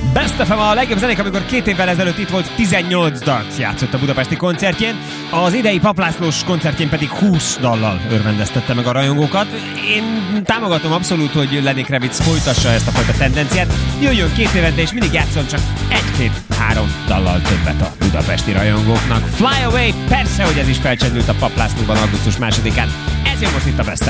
Best FM a legjobb zenék, amikor 2 évvel ezelőtt itt volt, 18 dalt játszott a budapesti koncertjén. Az idei Paplászlós koncertjén pedig 20 dallal örvendeztette meg a rajongókat. Én támogatom abszolút, hogy Lenny Kravitz folytassa ezt a fajta tendenciát. Jöjjön 2 évente és mindig játszon csak 1-2-3 dallal többet a budapesti rajongóknak. Fly Away, persze, hogy ez is felcsendült a Paplászlóban augusztus 2-án. Ez jó most itt a Best